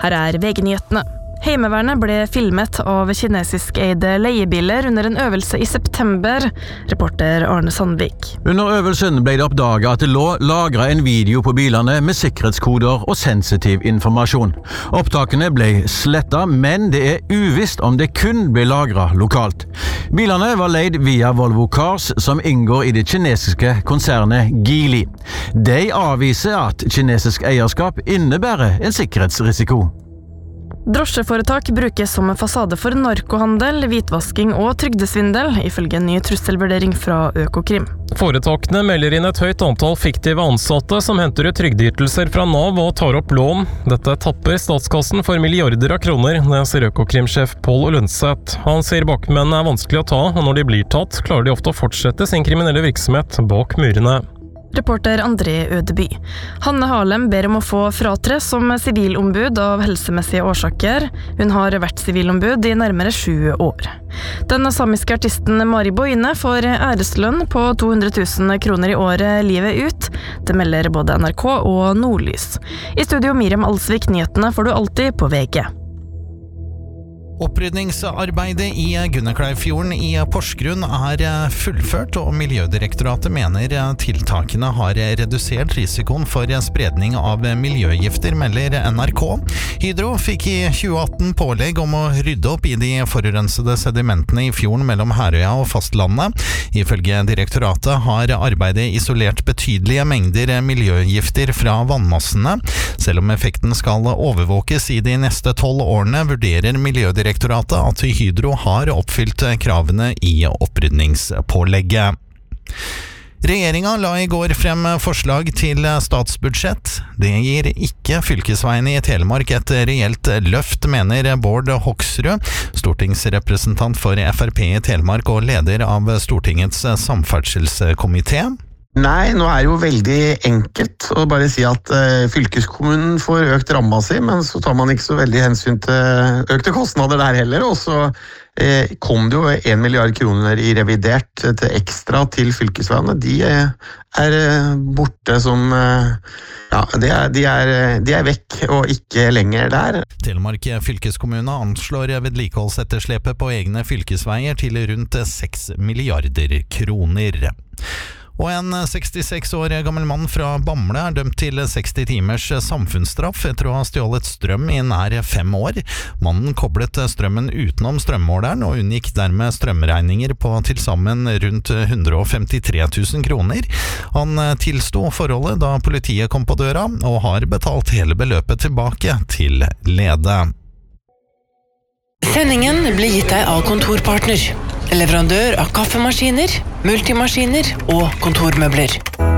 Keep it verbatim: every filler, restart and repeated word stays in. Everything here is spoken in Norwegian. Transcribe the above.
Her er V G-nyhetene. Heimevernet ble filmet av kinesisk-eide leiebiler under en øvelse i september, reporter Arne Sandvik. Under øvelsen ble det oppdaget at det lå lagret en video på bilene med sikkerhetskoder og sensitiv informasjon. Opptakene ble slettet, men det er uvisst om det kun ble lagret lokalt. Bilene var leid via Volvo Cars, som inngår i det kinesiske konsernet Geely. De avviser at kinesisk eierskap innebærer en sikkerhetsrisiko. Drosjeforetak brukes som fasade for narkohandel, hvitvasking og trygdesvindel, ifølge en ny trusselvurdering fra Økokrim. Foretakene melder inn et høyt antall fiktive ansatte som henter ut trygdeytelser fra Nav og tar opp lån. Dette tapper statskassen for milliarder av kroner, det sier Økokrim-sjef Pål Lundseth. Han sier bakmennene er vanskelig å ta, og når de blir tatt, klarer de ofte å fortsette sin kriminelle virksomhet bak murene. Reporter André Ødeby. Hanne Harlem ber om å få fratre som sivilombud av helsemessige årsaker. Hun har vært sivilombud i nærmere sju år. Den samiske artisten Mari Boine får æreslønn på to hundre tusen kroner i året livet ut. Det melder både N R K og Nordlys. I studio Miriam Alsvik, nyhetene får du alltid på V G. Opprydningsarbeidet i Gunnekleivfjorden i Porsgrunn er fullført, og Miljødirektoratet mener tiltakene har redusert risikoen for spredning av miljøgifter, melder N R K. Hydro fikk i tjue atten pålegg om å rydde opp i de forurensede sedimentene i fjorden mellom Herøya og fastlandet. Ifølge direktoratet har arbeidet isolert betydelige mengder miljøgifter fra vannmassene. Selv om effekten skal overvåkes i de neste tolv årene, vurderer Miljødirektoratet Direktoratet at Hydro har oppfylt kravene i opprydningspålegget. Regjeringen la i går frem forslag til statsbudsjett. Det gir ikke fylkesveiene i Telemark et reelt løft, mener Bård Hoksrud, stortingsrepresentant for F R P i Telemark og leder av Stortingets samferdselskomité. Nei, nå er det jo veldig enkelt å bare si at uh, fylkeskommunen får økt ramma si, men så tar man ikke så veldig hensyn til økte kostnader der heller, og så uh, kom det jo en milliard kroner i revidert til ekstra til fylkesveiene. De uh, er uh, borte som uh, ja, de er, de, er, de er vekk og ikke lenger der. Telemark fylkeskommune anslår vedlikeholdsetterslepet på egne fylkesveier til rundt seks milliarder kroner. Og en sekstiseks år gammel mann fra Bamble er dømt til seksti timers samfunnsstraff etter å ha stjålet strøm i nær fem år. Mannen koblet strømmen utenom strømmåleren og unngikk dermed strømregninger på til sammen rundt hundre og femtitre tusen kroner. Han tilsto forholdet da politiet kom på døra, og har betalt hele beløpet tilbake til Lede. Sendingen blir gitt deg av Kontorpartner, leverandør av kaffemaskiner, multimaskiner og kontormøbler.